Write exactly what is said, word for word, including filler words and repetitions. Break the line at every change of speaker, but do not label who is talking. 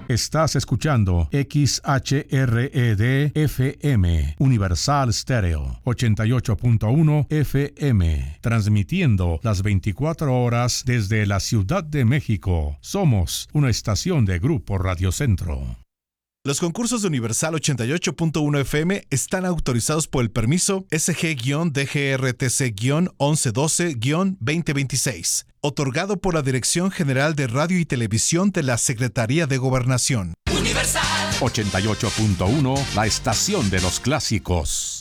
Estás escuchando X H R E D F M, Universal Stereo, ochenta y ocho punto uno F M, transmitiendo las veinticuatro horas desde la Ciudad de México. Somos una estación de Grupo Radio Centro.
Los concursos de Universal ochenta y ocho punto uno F M están autorizados por el permiso S G D G R T C once doce veinte veintiséis, otorgado por la Dirección General de Radio y Televisión de la Secretaría de Gobernación.
Universal ochenta y ocho punto uno, la estación de los clásicos.